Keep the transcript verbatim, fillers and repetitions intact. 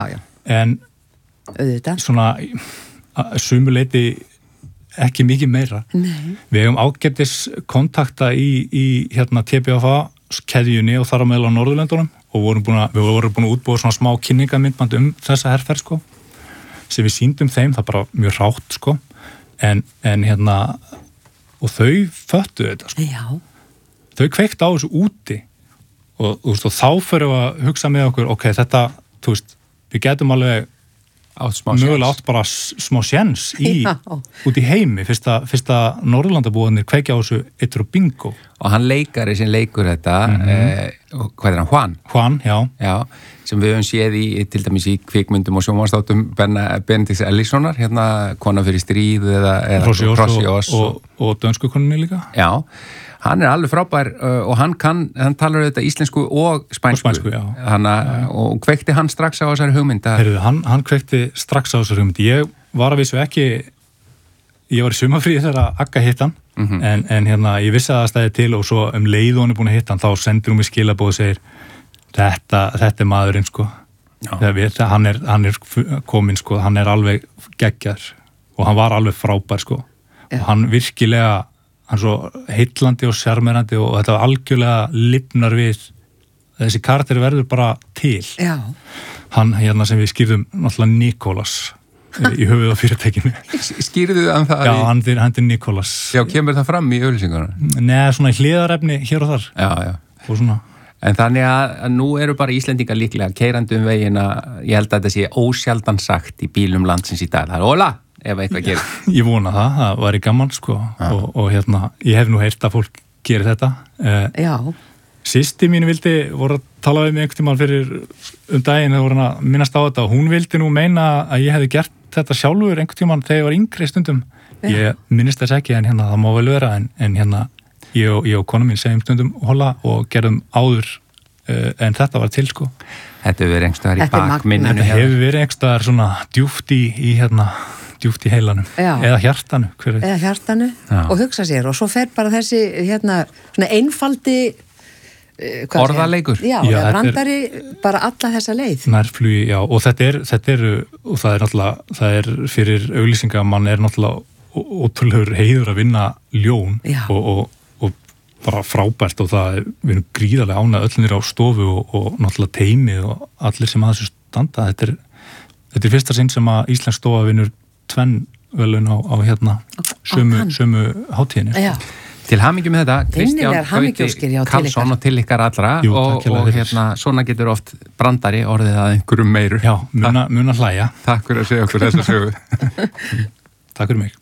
já, já. En auðvitað. Svona sumuleiti ekki mikið meira. Nei. Við hefum ágætis kontakta í, í hérna T B F A-keðjunni og þar á meðal á Norðurlöndunum og vorum búin að, við vorum búin að útbúa svona smá kynningamyndband um þessa herferð, sko, sem við sýndum þeim, það bara mjög rátt, sko, en, en hérna, og þau föttu þetta, sko. Já. Þau kveikt á þessu úti og, og, og þá fyrir við að hugsa með okkur, ok, þetta, þú veist, við getum alveg mögulega átt bara smá sjens í, út í heimi fyrst að, fyrst að Norðurlandabúarnir kveikja á þessu eittur og bingo. Og hann leikari sem leikur þetta, mm-hmm. eh, hvað er hann, Juan? Juan, já. Já, sem við höfum séð í, til dæmis í kvikmyndum og sjónvarpsþáttum Benedikts Ellissonar, hérna Kona fyrir stríð eða, eða Rossi Oss og, og, og, og dönsku konunni líka. Já, hann er alveg frábær uh, og hann kann, hann talar þetta íslensku og spænsku. Og spænsku, já. Hanna, já. Og kveikti hann strax á þessari hugmynd? Heyrðu, hann, hann kveikti strax á þessari hugmynd. Ég var að vissu ekki, ég var í sumarfríi þegar Agga hitt hann, mm-hmm. en, en hérna, ég vissi að það stæði til og svo um leið og hann er búin að hitta hann, þá sendir hún mér skilaboð og segir, þetta, þetta er maðurinn, sko. Við, hann, er, hann er kominn, sko, hann er alveg geggjar og hann var alveg frábær, sko. Já. Og hann virkilega, hann er svo heillandi og sjarmerandi og þetta var algjörlega lifnar við, þessi karakter verður bara til. Já. Hann, hérna sem við skýrðum, náttúrulega Nikolas í höfuð á fyrirtækinu. Skýrðu hann það? Já, hann er, hann er Nikolas. Já, kemur það fram í auglýsingunum? Nei, svona hliðarefni hér og þar. Já, já. Og svona. En þannig að, að nú eru bara Íslendingar líklega keyrandi um vegina, ég held að þetta sé ósjaldan sagt í bílum landsins í dag. Það er óla, ef eitthvað gerir. Ég vona það, það var í gaman, sko. Og, og hérna, ég hef nú heyrt að fólk gerir þetta. Já. Systir mín vildi, voru að tala við mig einhvern tímann fyrir um daginn, það voru hann að minnast á þetta og hún vildi nú meina að ég hefði gert þetta sjálfur einhvern tímann þegar ég var yngri stundum. Já. Ég minnist þess ekki, en hérna, það má vel vera, en, en hérna, ég og, ég og kona mín segjum stundum hola og gerðum áður uh, en þetta var til, sko. Þetta hefur verið einhverstaðar í bakminninu. Þetta hefur verið einhverstaðar svona djúpt í, í hérna, djúpt í heilanum. Já. Eða hjartanu. Hver Eða hjartanu. Já. Og hugsa sér og svo fer bara þessi, hérna, svona einfaldi orðaleikur. Já, já eða brandari er, bara alla þessa leið. Nærflugi, já, og þetta er, þetta er, og það er náttúrulega, það er fyrir auglýsingamann er náttúrulega ótrúlegur heiður að vinna ljón og, og, og bara frábært og það er, við erum gríðarlega ánað öllunir á stofu og, og náttúrulega teimi og allir sem að þessu standa. Þetta er, þetta er fyrsta sinn sem að Íslensk stofa vinnur tvenn velun á, á hérna sömu, sömu hátíðinni. Já. Til hamingju með þetta, Kristján Karlsson og til ykkar allra. Jú, og, og hérna, svona getur oft brandari orðið að einhverjum meiru. Já, muna, muna hlæja. Takk fyrir að segja okkur þessa sögu. Takk fyrir mig.